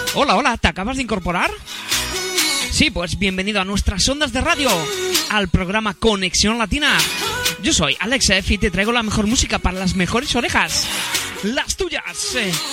Hola, hola, ¿te acabas de incorporar? Sí, pues bienvenido a nuestras ondas de radio, al programa Conexión Latina. Yo soy Alex F y te traigo la mejor música para las mejores orejas, las tuyas.